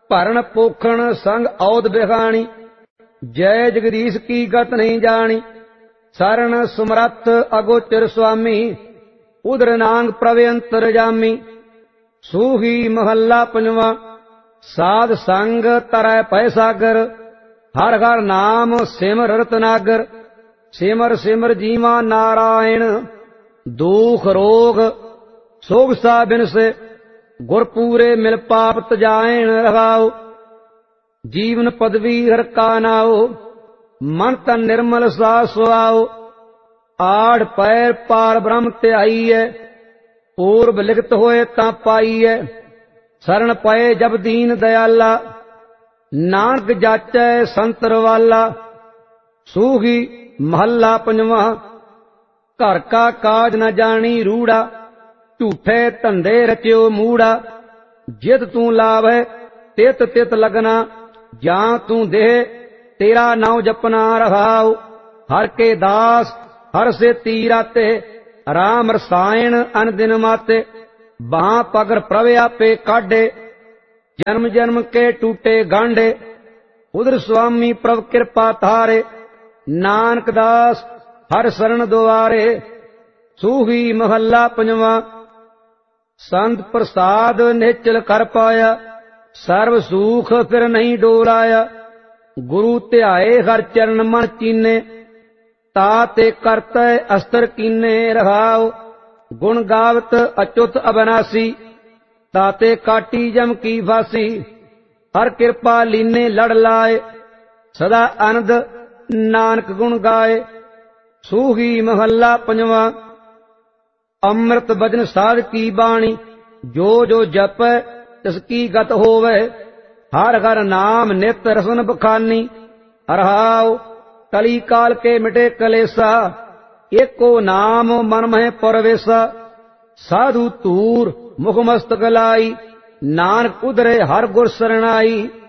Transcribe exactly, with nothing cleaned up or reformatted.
भरण पोखण संग औद बिखाणी, जय जगदीश की गत नहीं जानी। शरण सुमरथ अगोचर स्वामी, उदर नांग प्रव्यंतर जामी। सूही महला पंजवा, साध संग तरय पै सागर। हर हर नाम सिमर रतनागर, सिमर सिमर जीवा नारायण। दुख रोग सोग सा बिन से, गुरपूरे मिल पाप तजायण रहाओ। जीवन पदवी हर का नाओ, मन तन निर्मल सा सुआओ। आड़ पैर पार ब्रह्म ते आई है, पूर्व लिखत होए ता पाई है। शरण पए जब दीन दयाला, नानक जाचै संतर वाला। सूही महला पंजवा, घर का काज न जानी रूड़ा। झूठे धंधे रचियो मूड़ा, जित तू लावै तित तित लगना। जां तू देह तेरा नाम जपना रहाओ। हर के दास हर से तीराते, राम रसायन अन दिन माते। बां पगर प्रभ आपे काढे, जन्म जन्म के टूटे गांडे। उधर स्वामी प्रभ कृपा थारे, नानक दास हर शरण दुआरे। सूही महला पंजवा, संत प्रसाद निचल कर पाया। सर्व सुख फिर नहीं डोलाया। गुरु ध्याए हर चरण मन चीने, ताते करतै अस्तर कीने रहाओ। गुण गावत अच्युत अविनाशी, ताते काटी जम की फांसी। हर कृपा लीने लड़ लाए, सदा आनंद नानक गुण गाए। सूही महला पंजवा, अमृत बचन साध की बाणी। जो जो जपै तिसकी गत होवै, हर हर नाम नित रसन बखानी। रहाओ कली काल के मिटे कलेसा, एको नाम मन में परवेसा। साधु तूर मुख मस्तक लाई, नानक उधरे हर गुर सरनाई।